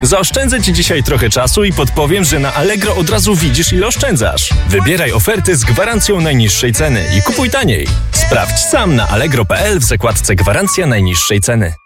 Zaoszczędzę Ci dzisiaj trochę czasu i podpowiem, że na Allegro od razu widzisz, ile oszczędzasz. Wybieraj oferty z gwarancją najniższej ceny i kupuj taniej. Sprawdź sam na allegro.pl w zakładce Gwarancja najniższej ceny.